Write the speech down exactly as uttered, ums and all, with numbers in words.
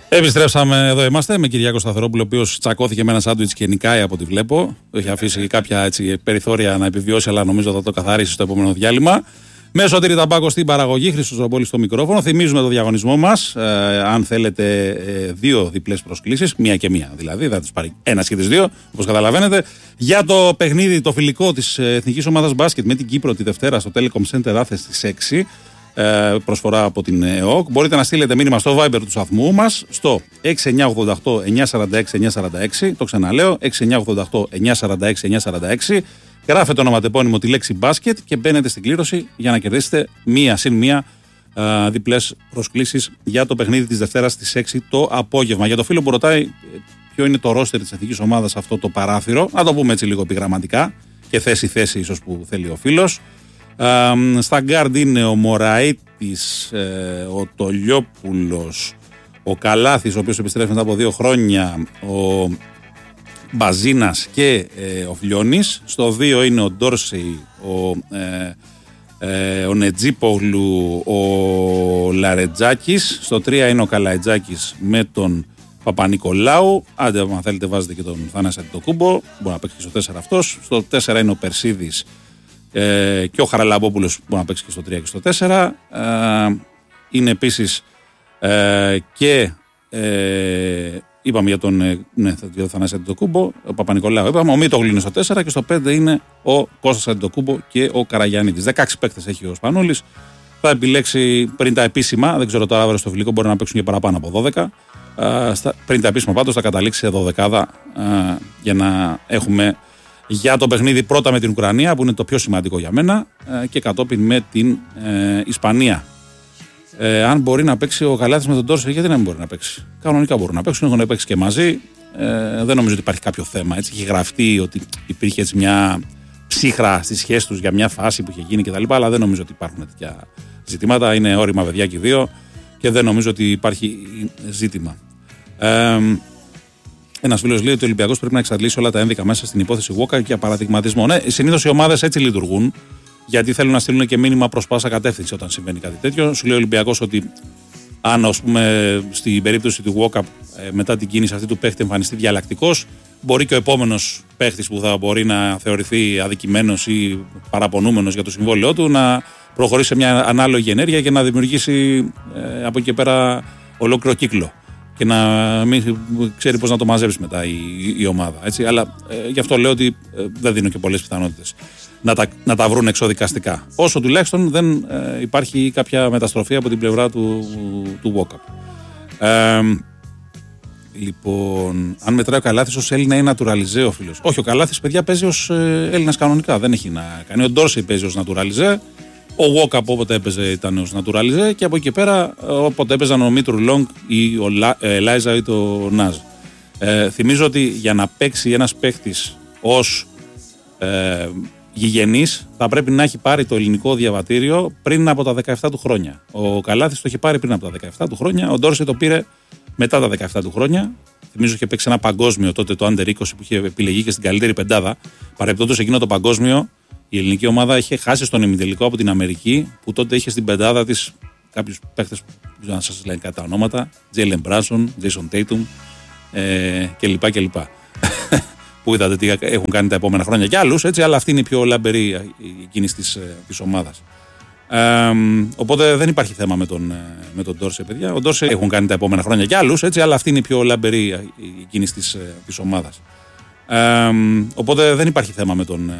Επιστρέψαμε, εδώ είμαστε με Κυριάκο Σταθερόπουλο, ο οποίος τσακώθηκε με ένα σάντουιτς και νικάει από ό,τι βλέπω. Το έχει αφήσει κάποια έτσι, περιθώρια να επιβιώσει, αλλά νομίζω θα το καθαρίσει στο επόμενο διάλειμμα. Με Σωτήρη Ταμπάκο στην παραγωγή, Χρήστος Ζαμπόλης στο μικρόφωνο. Θυμίζουμε το διαγωνισμό μας. Ε, αν θέλετε ε, δύο διπλές προσκλήσεις, μία και μία δηλαδή, θα τις πάρει ένας και τις δύο, όπως καταλαβαίνετε, για το παιχνίδι το φιλικό της Εθνικής Ομάδας Μπάσκετ με την Κύπρο τη Δευτέρα στο Telecom Center Athens στις έξι. Ε, προσφορά από την ΕΟΚ. Μπορείτε να στείλετε μήνυμα στο Viber του σταθμού μας στο έξι εννιά ογδόντα οκτώ εννιά σαράντα έξι εννιά σαράντα έξι. Το ξαναλέω, έξι εννιά ογδόντα οκτώ εννιά σαράντα έξι εννιά σαράντα έξι. Γράφετε ονοματεπώνυμο τη λέξη μπάσκετ και μπαίνετε στην κλήρωση για να κερδίσετε μία συν μία ε, διπλές προσκλήσεις για το παιχνίδι της Δευτέρας στις έξι το απόγευμα. Για το φίλο που ρωτάει ποιο είναι το ρόστερ της εθνικής ομάδας αυτό το παράθυρο, να το πούμε έτσι λίγο επιγραμματικά και θέση-θέση ίσως που θέλει ο φίλος. Uh, στα γκάρντ είναι ο Μωραΐτης, ε, ο Τολιόπουλος, ο Καλάθης, ο οποίος επιστρέφει μετά από δύο χρόνια, ο Μπαζίνας και ε, ο Φλιώνης. Στο δύο είναι ο Ντόρσεϊ, ο, ε, ε, ο Νετζίπογλου, ο Λαρετζάκης. Στο τρία είναι ο Καλαϊτζάκης με τον Παπα-Νικολάου. Άντε, αν θέλετε, βάζετε και τον Θανάση Αντιτοκούμπο. Μπορεί να παίξει και στο τέσσερα αυτός. Στο τέσσερα είναι ο Περσίδης. Ε, και ο Χαραλαμπόπουλος μπορεί να παίξει και στο τρία και στο τέσσερα. Ε, είναι επίσης ε, και ε, είπαμε για τον, ε, ναι, για τον Θανάση Αντιτοκούμπο, ο Παπα-Νικολάου είπαμε, ο Μήτογλου είναι στο τέσσερα και στο πέντε είναι ο Κώστας Αντιτοκούμπο και ο Καραγιαννίδης. δεκαέξι παίκτες έχει ο Σπανούλης. Θα επιλέξει πριν τα επίσημα, δεν ξέρω τώρα αύριο στο φιλικό μπορεί να παίξουν και παραπάνω από δώδεκα. Ε, στα, πριν τα επίσημα πάντως θα καταλήξει σε δωδεκάδα ε, για να έχουμε για το παιχνίδι πρώτα με την Ουκρανία που είναι το πιο σημαντικό για μένα ε, και κατόπιν με την ε, Ισπανία. Ε, αν μπορεί να παίξει ο Καλάθης με τον Ντόρσεϊ, γιατί να μην μπορεί να παίξει. Κανονικά μπορούν να παίξουν, έχουν παίξει και μαζί. Ε, δεν νομίζω ότι υπάρχει κάποιο θέμα. Έτσι. Έχει γραφτεί ότι υπήρχε έτσι μια ψύχρα στη σχέση τους για μια φάση που είχε γίνει κτλ. Αλλά δεν νομίζω ότι υπάρχουν τέτοια ζητήματα. Είναι όρημα παιδιά και οι δύο και δεν νομίζω ότι υπάρχει ζήτημα. Ε, Ένας φίλος λέει ότι ο Ολυμπιακός πρέπει να εξαντλήσει όλα τα ένδικα μέσα στην υπόθεση Walker για παραδειγματισμό. Ναι, συνήθως οι ομάδες έτσι λειτουργούν, γιατί θέλουν να στείλουν και μήνυμα προς πάσα κατεύθυνση όταν συμβαίνει κάτι τέτοιο. Σου λέει ο Ολυμπιακός ότι αν, ας πούμε, στην περίπτωση του Walker μετά την κίνηση αυτή του παίχτη εμφανιστεί διαλλακτικός, μπορεί και ο επόμενος παίχτης που θα μπορεί να θεωρηθεί αδικημένος ή παραπονούμενος για το συμβόλαιό του να προχωρήσει σε μια ανάλογη ενέργεια και να δημιουργήσει ε, από εκεί και πέρα ολόκληρο κύκλο. Και να μην ξέρει πώς να το μαζέψει μετά η, η ομάδα. Έτσι. Αλλά ε, γι' αυτό λέω ότι ε, δεν δίνω και πολλές πιθανότητες να τα, να τα βρουν εξοδικαστικά. Όσο τουλάχιστον δεν ε, υπάρχει κάποια μεταστροφή από την πλευρά του, του Walkup. Ε, λοιπόν, αν μετράει ο Καλάθης ως Έλληνα ή νατουραλιζέ ο φίλος. Όχι, ο Καλάθης, παιδιά, παίζει ως ε, Έλληνας κανονικά. Δεν έχει να κάνει. Ο Ντόρσεϊ παίζει ως νατουραλιζέ. Ο Walkup όποτε έπαιζε ήταν ως νατουραλιζέ και από εκεί πέρα όποτε έπαιζαν ο Μήτρου Λόγκ ή ο Ελάιζα ή το Νάζ. Ε, θυμίζω ότι για να παίξει ένας παίχτης ως ε, γηγενής θα πρέπει να έχει πάρει το ελληνικό διαβατήριο πριν από τα δεκαεπτά του χρόνια. Ο Καλάθης το είχε πάρει πριν από τα δεκαεπτά του χρόνια, ο Ντόρσεϊ το πήρε μετά τα δεκαεπτά του χρόνια. Θυμίζω είχε παίξει ένα παγκόσμιο τότε το Under είκοσι που είχε επιλεγεί και στην καλύτερη πεντάδα. Παρεπτόντως εκείνο το παγκόσμιο η ελληνική ομάδα είχε χάσει στον ημιτελικό από την Αμερική που τότε είχε στην πεντάδα της κάποιους παίχτες που να σας λένε κατά ονόματα, Τζέιλεν Μπράνσον, Τζέισον Τέιτουμ ε, κλπ. κλπ. Που είδατε τι έχουν κάνει τα επόμενα χρόνια και άλλους, έτσι, αλλά αυτή είναι η πιο λαμπερή εκείνης της, της ομάδας. Ε, οπότε δεν υπάρχει θέμα με τον, με τον Ντόρσεϊ, παιδιά. Ο Ντόρσεϊ έχουν κάνει τα επόμενα χρόνια και άλλους, έτσι, αλλά αυτή είναι η πιο λαμπερή εκείνης της, της ομάδας. Ε, οπότε δεν υπάρχει θέμα με τον